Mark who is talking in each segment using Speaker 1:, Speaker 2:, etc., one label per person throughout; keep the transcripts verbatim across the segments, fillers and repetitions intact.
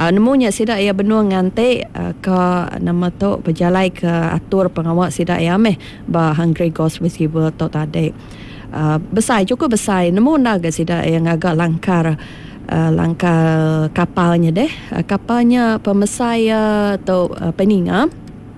Speaker 1: Uh, nemunya sida ia benua ngante uh, ke nama tu berjalai ke atur pengawal sida ia meh ba Hungry Ghost Festival tu tadi. Uh, besar cukup besar nemu naga sida yang agak langkar uh, langkar kapalnya deh. Uh, kapalnya pemesai uh, atau uh, peninga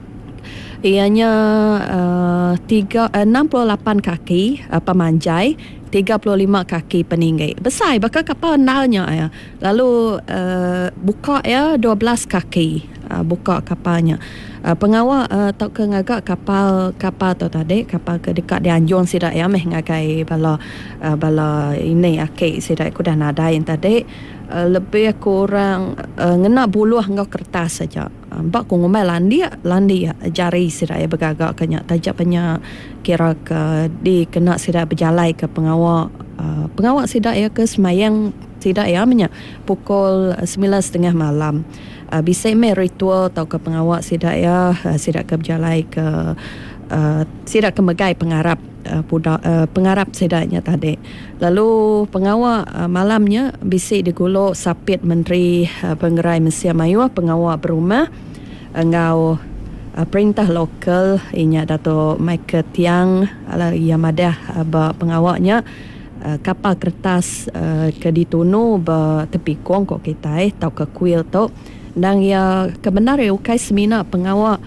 Speaker 1: ianya uh, tiga, uh, enam puluh lapan kaki uh, pemanjai, tiga puluh lima kaki peninggi. Besar bakal kapal nalnya ya. Lalu uh, buka ya dua belas kaki uh, buka kapalnya. Uh, pengawal uh, tak ke ngagak kapal kapal tu tadi kapal ke dekat di Anjung sidak ya meh ngagai bala uh, bala ini akik sidak aku dah nadain tadi uh, lebih kurang uh, ngena buluh ngau kertas saja. Mbak ku ngomel landi landi jari sidak ya bergagak kenya tajak punya kira ke di kena sidak berjalai ke pengawal uh, pengawal sidak ya ke semayang sidak ya menya pukul sembilan tiga puluh malam. Uh, bisa me ritual atau ke pengawal sidak ya uh, sidak ke berjalai ke uh, sidak ke megai pengarap uh, puda, uh, pengarap sidaknya tadi. Lalu pengawal uh, malamnya bisa digulok sapit Menteri uh, Pengerai Malaysia Melayu pengawal berumah uh, ngau uh, perintah lokal inya Dato' Michael Tiang ala Yamadah uh, pengawalnya uh, kapal kertas uh, ke ditunu ba tepi kuang kok kita eh tau ke kuil tu dan ya kebenaran ukai semina pengawal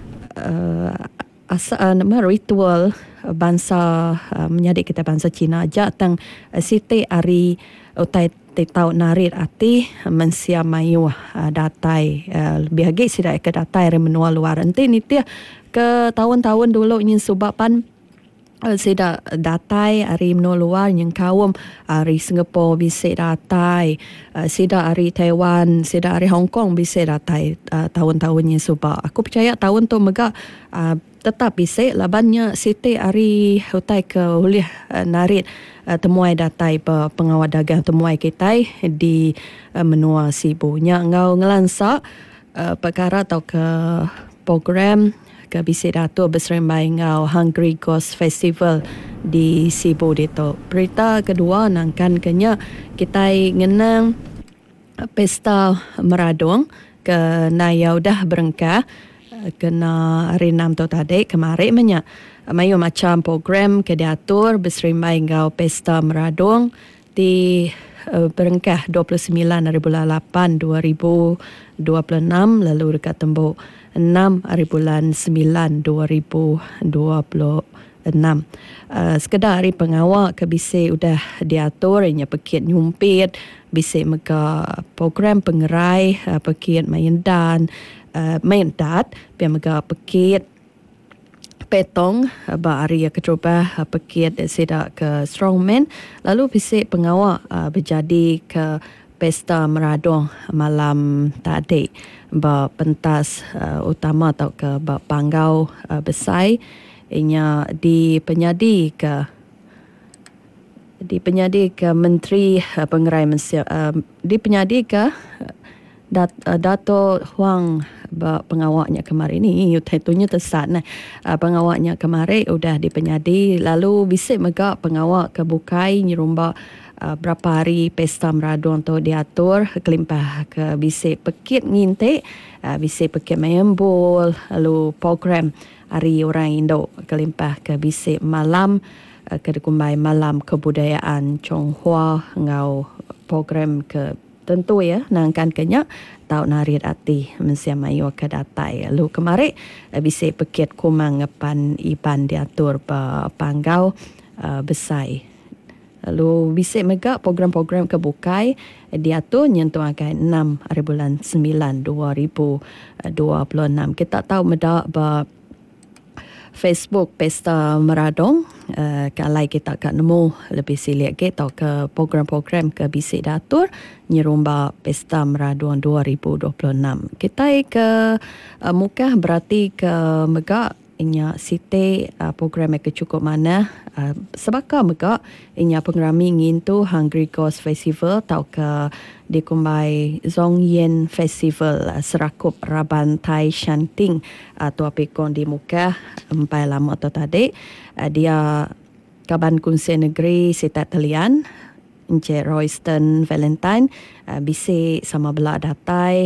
Speaker 1: uh, asa uh, nama ritual uh, bangsa uh, menyadik kita bangsa Cina aja tang uh, siti ari utai tau narit ati mensia mayu uh, datai uh, lebih lagi sida ke datai re menua luar enti ni dia ke tahun-tahun dulu ingin subapan Uh, sida datai ari menua luar yang kawum ari Singapura bisa datai uh, sida ari Taiwan sida ari Hong Kong bisa datai uh, tahun-tahun yang subak. Aku percaya tahun tu mega uh, tetap bisa labannya siti ari hutai ke uliah uh, narit uh, temuai datai pe pengawal dagang temuai kita di uh, menua Sibunya ngau ngelansak uh, perkara atau ke program ke bisi dato berserembai ngau Hungry Ghost Festival di Sibu dito. Berita kedua nangkan kenya kita ngenang pesta meradong ke nayau dah berengkah kena hari enam tu tadi kemarin menya mayu macam program ke diatur berserembai ngau pesta meradong di uh, berengkah dua puluh sembilan hari bulan lapan dua ribu dua puluh enam lalu dekat tembok enam hari bulan sembilan dua ribu dua puluh enam. Uh, sekedar hari pengawal ke bisi udah diatur inya pekit nyumpit bisi mega program pengerai uh, pekit main dan uh, main dat biar mega pekit petong uh, ba hari ke coba uh, pekit sedak ke strongman lalu bisi pengawal uh, berjadi ke pesta meradong malam tadi ba pentas uh, utama atau ke ba panggau uh, besar inya di penyadi ke di penyadi ke Menteri uh, Pengerai Malaysia uh, di penyadi ke Dat, uh, Dato' Huang ba pengawalnya kemarin ni tentunya tersat nah uh, pengawalnya kemarin udah di penyadi lalu bisik mega pengawal ke bukai nyerumba Uh, berapa hari pesta meradong tu diatur kelimpah ke bisik pekit nginte uh, bisik pekit mayembul lalu program hari orang Indo kelimpah ke bisik malam uh, ke dikumbai malam kebudayaan Chonghua ngau program ke tentu ya nangkan kenya tahun hari ati Malaysia Melayu ke datai lalu kemarin uh, bisik pekit kumang ngepan iban diatur pa panggau uh, besai. Lalu bisik mega program-program kebukai diatur nyentuh akan enam hari bulan sembilan dua ribu dua puluh enam. Kita tahu medak ba Facebook pesta meradong uh, kalau kita akan nemu lebih silik ke atau ke program-program ke bisik datur nyerumba pesta meradong dua ribu dua puluh enam. Kita ke uh, muka berarti ke mega inya site uh, program yang cukup mana uh, sebaka mega inya pengrami ngin tu Hungry Ghost Festival atau ke dikumbai Zong Yen Festival uh, serakup Raban Thai Shanting atau uh, apikon di muka empai lama tu tadi uh, dia Kaban Kunsi Negeri Sitat Talian Encik Royston Valentine uh, bisi sama belak datai